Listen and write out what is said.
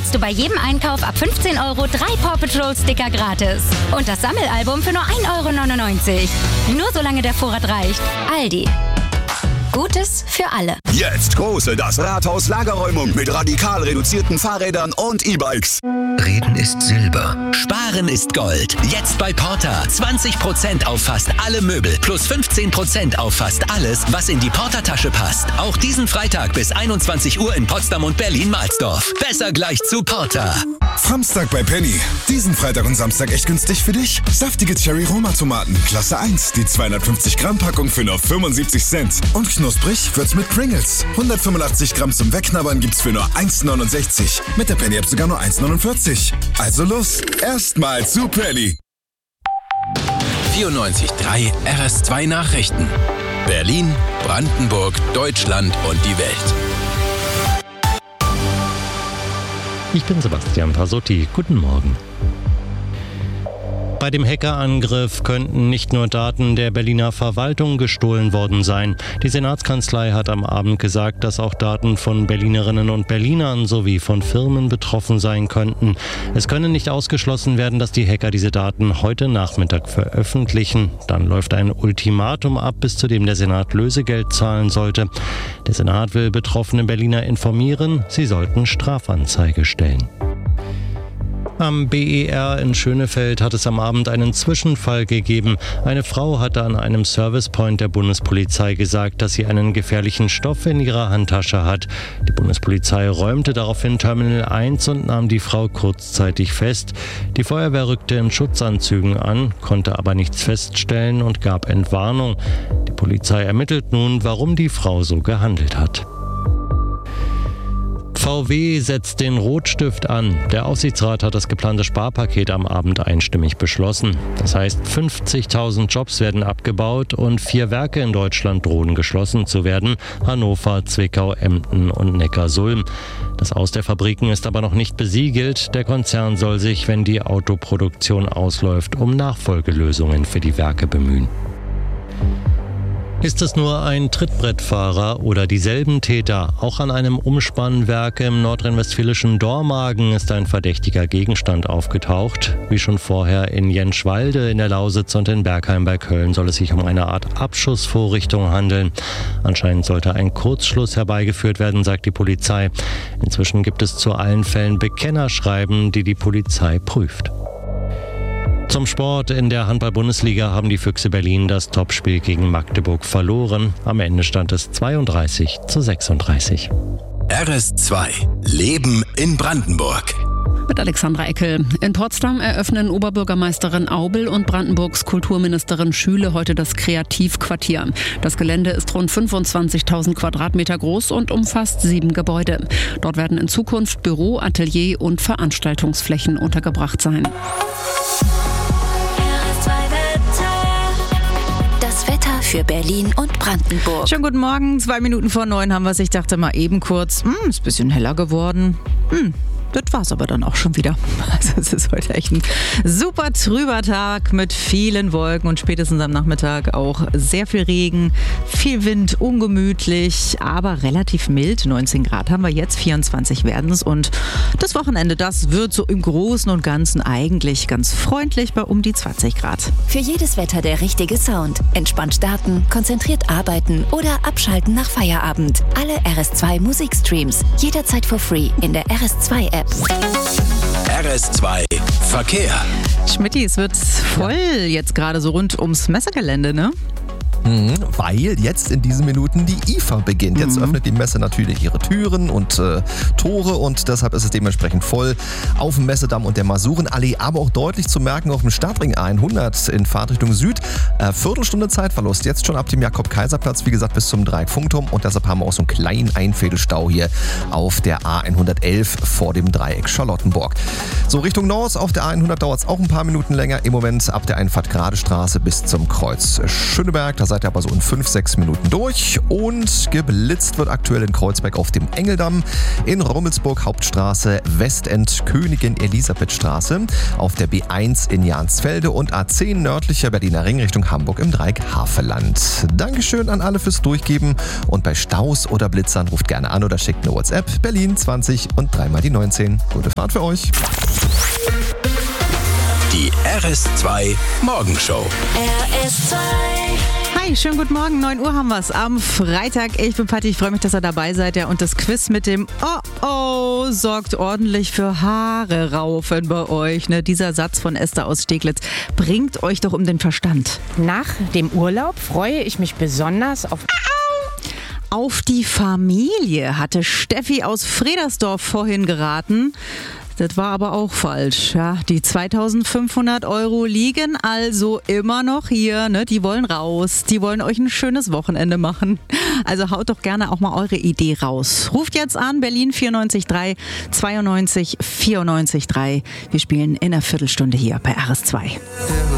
erhältst du bei jedem Einkauf ab 15 € 3 Paw Patrol Sticker gratis. Und das Sammelalbum für nur 1,99 €. Nur solange der Vorrat reicht. Aldi. Gutes für alle. Jetzt große Das Rathaus Lagerräumung mit radikal reduzierten Fahrrädern und E-Bikes. Reden ist Silber, Sparen ist Gold. Jetzt bei Porter 20% auf fast alle Möbel plus 15% auf fast alles, was in die Porter-Tasche passt. Auch diesen Freitag bis 21 Uhr in Potsdam und Berlin-Mahlsdorf. Besser gleich zu Porter. Samstag bei Penny. Diesen Freitag und Samstag echt günstig für dich. Saftige Cherry-Roma-Tomaten, Klasse 1. Die 250 Gramm Packung für nur 75 Cent. Und knusprig wird's mit Pringles. 185 Gramm zum Wegknabbern gibt's für nur 1,69. Mit der Penny-App sogar nur 1,49. Also los, erstmal zu Penny. 94.3 RS2 Nachrichten. Berlin, Brandenburg, Deutschland und die Welt. Ich bin Sebastian Pasotti. Guten Morgen. Bei dem Hackerangriff könnten nicht nur Daten der Berliner Verwaltung gestohlen worden sein. Die Senatskanzlei hat am Abend gesagt, dass auch Daten von Berlinerinnen und Berlinern sowie von Firmen betroffen sein könnten. Es könne nicht ausgeschlossen werden, dass die Hacker diese Daten heute Nachmittag veröffentlichen. Dann läuft ein Ultimatum ab, bis zu dem der Senat Lösegeld zahlen sollte. Der Senat will betroffene Berliner informieren, sie sollten Strafanzeige stellen. Am BER in Schönefeld hat es am Abend einen Zwischenfall gegeben. Eine Frau hatte an einem Servicepoint der Bundespolizei gesagt, dass sie einen gefährlichen Stoff in ihrer Handtasche hat. Die Bundespolizei räumte daraufhin Terminal 1 und nahm die Frau kurzzeitig fest. Die Feuerwehr rückte in Schutzanzügen an, konnte aber nichts feststellen und gab Entwarnung. Die Polizei ermittelt nun, warum die Frau so gehandelt hat. VW setzt den Rotstift an. Der Aufsichtsrat hat das geplante Sparpaket am Abend einstimmig beschlossen. Das heißt, 50.000 Jobs werden abgebaut und 4 Werke in Deutschland drohen geschlossen zu werden. Hannover, Zwickau, Emden und Neckarsulm. Das Aus der Fabriken ist aber noch nicht besiegelt. Der Konzern soll sich, wenn die Autoproduktion ausläuft, um Nachfolgelösungen für die Werke bemühen. Ist es nur ein Trittbrettfahrer oder dieselben Täter? Auch an einem Umspannwerk im nordrhein-westfälischen Dormagen ist ein verdächtiger Gegenstand aufgetaucht. Wie schon vorher in Jenschwalde in der Lausitz und in Bergheim bei Köln soll es sich um eine Art Abschussvorrichtung handeln. Anscheinend sollte ein Kurzschluss herbeigeführt werden, sagt die Polizei. Inzwischen gibt es zu allen Fällen Bekennerschreiben, die die Polizei prüft. Zum Sport. In der Handball-Bundesliga haben die Füchse Berlin das Topspiel gegen Magdeburg verloren. Am Ende stand es 32:36. RS2 Leben in Brandenburg. Mit Alexandra Eckel. In Potsdam eröffnen Oberbürgermeisterin Aubel und Brandenburgs Kulturministerin Schüle heute das Kreativquartier. Das Gelände ist rund 25.000 Quadratmeter groß und umfasst 7 Gebäude. Dort werden in Zukunft Büro, Atelier und Veranstaltungsflächen untergebracht sein. Für Berlin und Brandenburg. Schönen guten Morgen, 2 Minuten vor 9 haben wir es. Ich dachte mal eben kurz, ist ein bisschen heller geworden. Das war's aber dann auch schon wieder. Also es ist heute echt ein super trüber Tag mit vielen Wolken und spätestens am Nachmittag auch sehr viel Regen, viel Wind, ungemütlich, aber relativ mild. 19 Grad haben wir jetzt, 24 werden es und das Wochenende, das wird so im Großen und Ganzen eigentlich ganz freundlich bei um die 20 Grad. Für jedes Wetter der richtige Sound. Entspannt starten, konzentriert arbeiten oder abschalten nach Feierabend. Alle RS2 Musikstreams jederzeit for free in der RS2-App. RS2 Verkehr. Schmitty, es wird voll jetzt gerade so rund ums Messegelände, ne? Weil jetzt in diesen Minuten die IFA beginnt. Jetzt öffnet die Messe natürlich ihre Türen und Tore und deshalb ist es dementsprechend voll auf dem Messedamm und der Masurenallee, aber auch deutlich zu merken auf dem Stadtring A100 in Fahrtrichtung Süd. Viertelstunde Zeitverlust, jetzt schon ab dem Jakob-Kaiser-Platz, wie gesagt, bis zum Dreieck-Funkturm und deshalb haben wir auch so einen kleinen Einfädelstau hier auf der A111 vor dem Dreieck Charlottenburg. So Richtung Nord, auf der A100 dauert es auch ein paar Minuten länger. Im Moment ab der Einfahrt Gradestraße bis zum Kreuz Schöneberg, da seid seid ihr aber so in 5-6 Minuten durch. Und geblitzt wird aktuell in Kreuzberg auf dem Engeldam, in Rummelsburg Hauptstraße, Westend Königin Elisabethstraße, auf der B1 in Jansfelde und A10 nördlicher Berliner Ring Richtung Hamburg im Dreieck Havelland. Dankeschön an alle fürs Durchgeben und bei Staus oder Blitzern ruft gerne an oder schickt eine WhatsApp. Berlin 20 und 3 mal die 19. Gute Fahrt für euch. Die RS2 Morgenshow. RS2. Hi, schönen guten Morgen, 9 Uhr haben wir es am Freitag. Ich bin Patti, ich freue mich, dass ihr dabei seid. Ja, und das Quiz mit dem Oh sorgt ordentlich für Haare raufen bei euch. Ne? Dieser Satz von Esther aus Steglitz bringt euch doch um den Verstand. Nach dem Urlaub freue ich mich besonders auf die Familie hatte Steffi aus Fredersdorf vorhin geraten. Das war aber auch falsch. Ja, die 2.500 € liegen also immer noch hier. Ne? Die wollen raus. Die wollen euch ein schönes Wochenende machen. Also haut doch gerne auch mal eure Idee raus. Ruft jetzt an, Berlin 94.3 92 94.3. Wir spielen in einer Viertelstunde hier bei RS2.